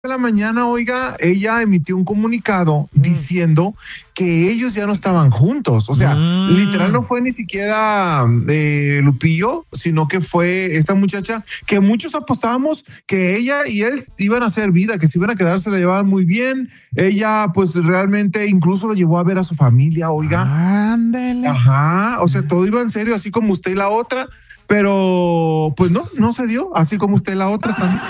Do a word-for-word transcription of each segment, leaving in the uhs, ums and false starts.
de la mañana, oiga, ella emitió un comunicado mm. diciendo que ellos ya no estaban juntos. O sea, mm. literal no fue ni siquiera eh, Lupillo, sino que fue esta muchacha que muchos apostábamos que ella y él iban a hacer vida, que se iban a quedar, se la llevaban muy bien. Ella, pues realmente incluso lo llevó a ver a su familia, oiga. Ándele. Ajá, o sea, todo iba en serio, así como usted y la otra, pero pues no, no se dio, así como usted y la otra también.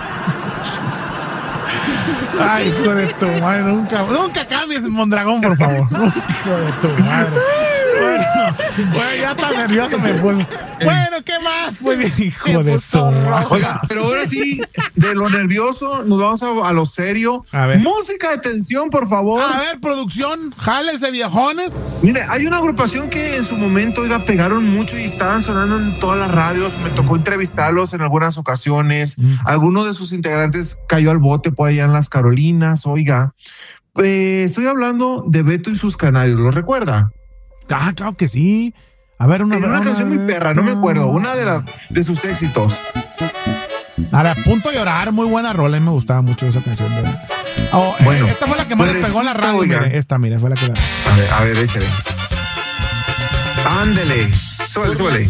Ay, hijo de tu madre, nunca, nunca cambies Mondragón, por favor. Hijo de tu madre. Bueno, bueno, ya está nervioso me puse. Bueno, ¿qué más? Pues, hijo de tu madre. Oiga, pero ahora sí, de lo nervioso, nos vamos a, a lo serio. A ver. Música de tensión, por favor. A ver, producción, jales de viejones. Mire, hay una agrupación que en su momento, oiga, pegaron mucho y estaban sonando en todas las radios. Me tocó entrevistarlos en algunas ocasiones. Mm. Alguno de sus integrantes cayó al bote por allá en las Carolinas, oiga. Eh, estoy hablando de Beto y sus Canarios, ¿lo recuerda? Ah, claro que sí. A ver, una, una, una canción muy perra, no me acuerdo, una de las de sus éxitos. A ver, a punto de llorar, muy buena rola, me gustaba mucho esa canción. De... Oh, bueno, eh, esta fue la que más le pegó a la radio. Mire, esta, mire, fue la que la... A ver, a ver, échale. Ándele, súbele, súbele.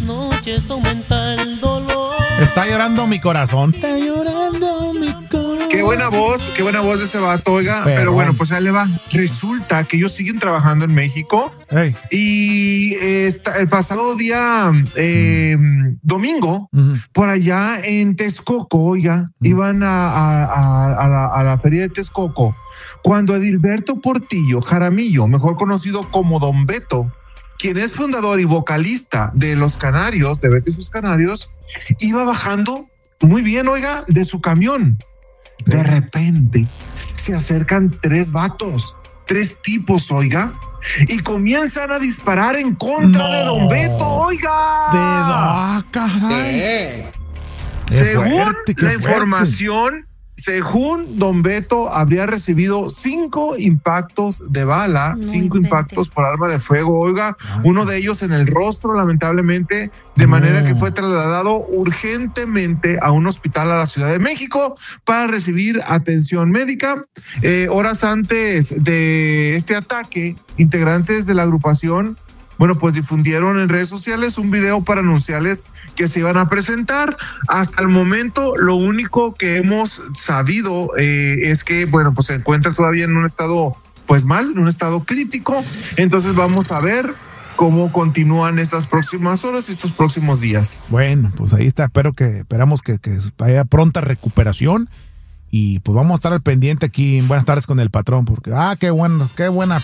Está llorando mi corazón. Está llorando mi corazón. Qué buena voz, qué buena voz de ese vato, oiga. Pero, pero bueno, pues ahí le va. Resulta que ellos siguen trabajando en México. Hey. Y eh, está, el pasado día eh, domingo, uh-huh. por allá en Texcoco, oiga, uh-huh. iban a, a, a, a, la, a la feria de Texcoco, cuando Edilberto Portillo Jaramillo, mejor conocido como Don Beto, quien es fundador y vocalista de Los Canarios, de Beto y sus Canarios, iba bajando muy bien, oiga, de su camión. De repente se acercan tres vatos, tres tipos, oiga, y comienzan a disparar en contra no. de Don Beto, oiga. De ah, caray. ¿Qué? Según fuerte, la fuerte. información, según Don Beto, habría recibido cinco impactos de bala, no cinco invente. impactos por arma de fuego, oiga, ah, uno de ellos en el rostro, lamentablemente, de no. manera que fue trasladado urgentemente a un hospital a la Ciudad de México para recibir atención médica. Eh, horas antes de este ataque, integrantes de la agrupación, bueno, pues difundieron en redes sociales un video para anunciarles que se iban a presentar. Hasta el momento, lo único que hemos sabido eh, es que, bueno, pues se encuentra todavía en un estado, pues mal, en un estado crítico. Entonces vamos a ver cómo continúan estas próximas horas y estos próximos días. Bueno, pues ahí está. Espero que, esperamos que, que haya pronta recuperación. Y pues vamos a estar al pendiente aquí en Buenas Tardes con el Patrón, porque, ah, qué buenas, qué buena